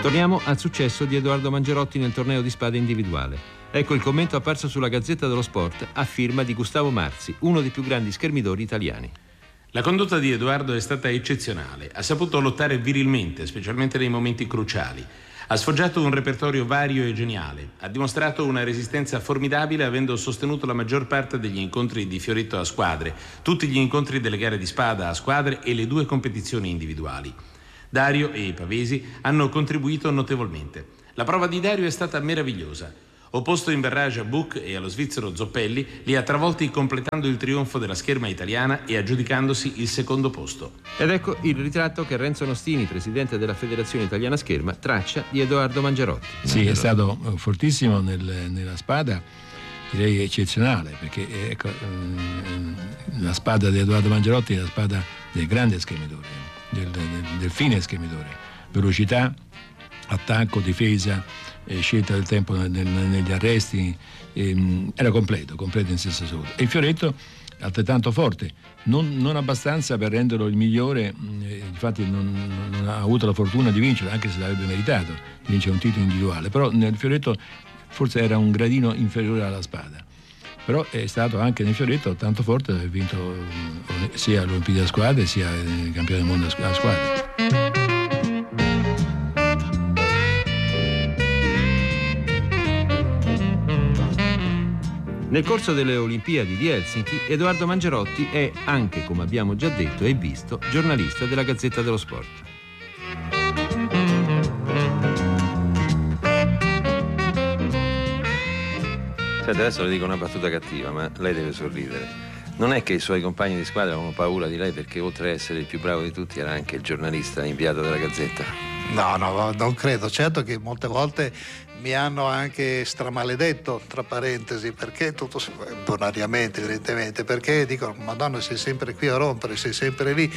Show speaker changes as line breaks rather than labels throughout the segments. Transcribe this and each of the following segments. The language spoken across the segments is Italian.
Torniamo al successo di Edoardo Mangerotti nel torneo di spade individuale. Ecco il commento apparso sulla Gazzetta dello Sport a firma di Gustavo Marzi, uno dei più grandi schermidori italiani.
La condotta di Edoardo è stata eccezionale. Ha saputo lottare virilmente, specialmente nei momenti cruciali. Ha sfoggiato un repertorio vario e geniale. Ha dimostrato una resistenza formidabile avendo sostenuto la maggior parte degli incontri di fioretto a squadre, tutti gli incontri delle gare di spada a squadre e le 2 competizioni individuali. Dario e i pavesi hanno contribuito notevolmente. La prova di Dario è stata meravigliosa. Opposto in barrage a Buch e allo svizzero Zoppelli, li ha travolti completando il trionfo della scherma italiana e aggiudicandosi il secondo posto.
Ed ecco il ritratto che Renzo Nostini, presidente della Federazione Italiana Scherma, traccia di Edoardo Mangerotti.
Sì, è stato fortissimo nella spada, direi eccezionale, perché ecco, la spada di Edoardo Mangerotti è la spada del grande schermitore, del fine schermitore. Velocità, attacco, difesa, scelta del tempo negli arresti, era completo in senso assoluto. E il fioretto altrettanto forte, non abbastanza per renderlo il migliore, infatti non ha avuto la fortuna di vincere, anche se l'avrebbe meritato, vincere un titolo individuale, però nel fioretto forse era un gradino inferiore alla spada. Però è stato anche nel fioretto tanto forte da aver vinto sia l'Olimpiadi a squadre sia il campione del mondo a squadre.
Nel corso delle Olimpiadi di Helsinki, Edoardo Mangerotti è, anche come abbiamo già detto e visto, giornalista della Gazzetta dello Sport.
Adesso le dico una battuta cattiva, ma lei deve sorridere. Non è che i suoi compagni di squadra avevano paura di lei perché oltre a essere il più bravo di tutti era anche il giornalista inviato dalla Gazzetta?
No, non credo. Certo che molte volte mi hanno anche stramaledetto, tra parentesi, perché tutto bonariamente evidentemente, perché dicono Madonna, sei sempre qui a rompere, sei sempre lì,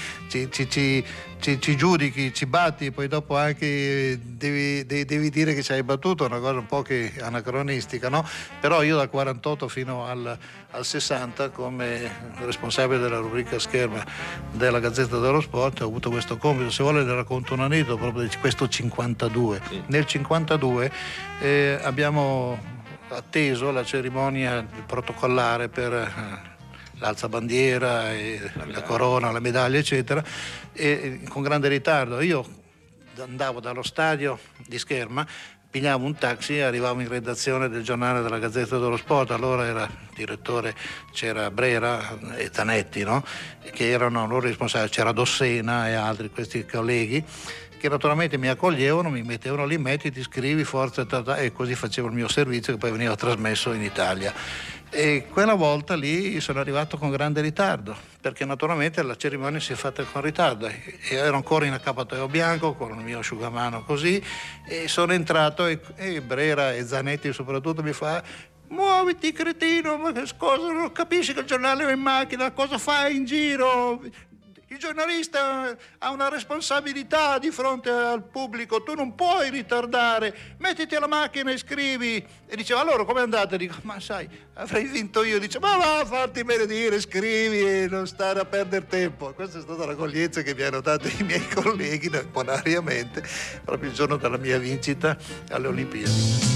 ci giudichi, ci batti, poi dopo anche devi dire che ci hai battuto, una cosa un po' che anacronistica, no? Però io dal 48 fino al 60 come responsabile della rubrica scherma della Gazzetta dello Sport ho avuto questo compito. Se vuole le racconto un aneddoto proprio di questo 52. Sì. Nel 52 abbiamo atteso la cerimonia protocollare per l'alzabandiera e la corona, la medaglia eccetera, e con grande ritardo. Io andavo dallo stadio di Scherma, pigliavo un taxi e arrivavo in redazione del giornale della Gazzetta dello Sport. Allora era direttore, c'era Brera e Tanetti, no? Che erano loro responsabili, c'era Dossena e altri, questi colleghi che naturalmente mi accoglievano, mi mettevano lì, mettiti, scrivi, forza, e così facevo il mio servizio che poi veniva trasmesso in Italia. E quella volta lì sono arrivato con grande ritardo, perché naturalmente la cerimonia si è fatta con ritardo. E ero ancora in accappatoio bianco, con il mio asciugamano così, e sono entrato e Brera e Zanetti soprattutto mi fa: muoviti cretino, ma che cosa, non capisci che il giornale è in macchina, cosa fai in giro? Il giornalista ha una responsabilità di fronte al pubblico, tu non puoi ritardare, mettiti alla macchina e scrivi. E diceva: allora come andate? Dico: ma sai, avrei vinto io. Dice: ma va a farti benedire, scrivi e non stare a perdere tempo. Questa è stata l'accoglienza che mi hanno dato i miei colleghi bonariamente proprio il giorno della mia vincita alle Olimpiadi.